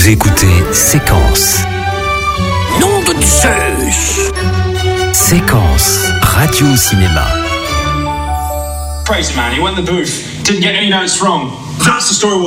Vous écoutez Séquence. Nom de Zeus. Séquence radio-cinéma. Crazy man, he went in the booth, didn't get any notes wrong. That's the story.